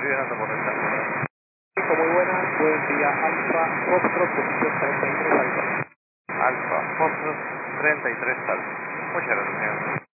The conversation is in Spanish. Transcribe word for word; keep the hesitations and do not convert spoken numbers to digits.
viajando por el campo. Muy buenas, buen día, Alfa, Foxtrot, posición treinta y tres, Alfa. Alfa, Foxtrot, treinta y tres Alfa. Muchas gracias, señor.